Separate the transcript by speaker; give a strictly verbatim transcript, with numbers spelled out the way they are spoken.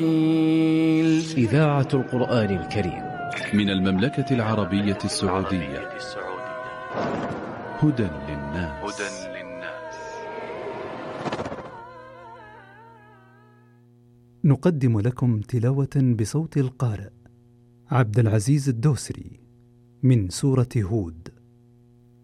Speaker 1: إذاعة القرآن الكريم
Speaker 2: من المملكة العربية السعودية. هدى للناس.
Speaker 3: نقدم لكم تلاوة بصوت القارئ عبد العزيز الدوسري من سورة هود.